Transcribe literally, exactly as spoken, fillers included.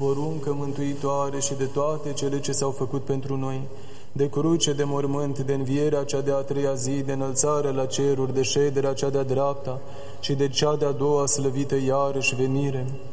poruncă mântuitoare și de toate cele ce s-au făcut pentru noi, de cruce, de mormânt, de învierea cea de-a treia zi, de înălțare la ceruri, de șederea cea de-a dreapta și de cea de-a doua slăvită iarăși venire,